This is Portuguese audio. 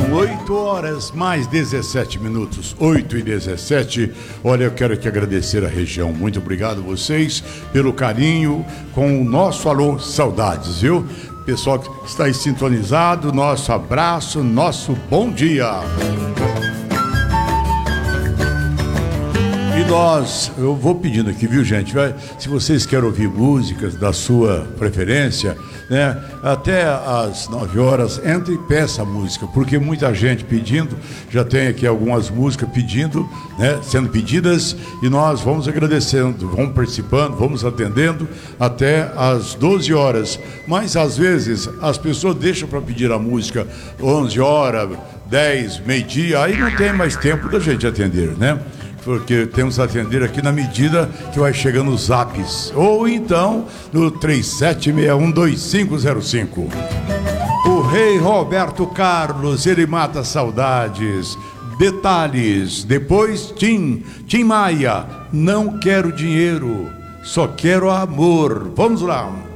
São 8 horas mais 17 minutos, 8 e 17. Olha, eu quero aqui agradecer a região. Muito obrigado a vocês pelo carinho com o nosso Alô Saudades, viu? Pessoal que está aí sintonizado, nosso abraço, nosso bom dia. E eu vou pedindo aqui, viu, gente? Se vocês querem ouvir músicas da sua preferência, né? Até às 9 horas, entre e peça a música, porque muita gente pedindo, já tem aqui algumas músicas pedindo, né? Sendo pedidas, e nós vamos agradecendo, vamos participando, vamos atendendo até às 12 horas. Mas às vezes as pessoas deixam para pedir a música 11 horas, 10, meio-dia, aí não tem mais tempo da gente atender, né? Porque temos que atender aqui na medida que vai chegando os zaps. Ou então no 37612505. O rei Roberto Carlos, ele mata saudades. Detalhes, depois Tim Maia, não quero dinheiro, só quero amor. Vamos lá.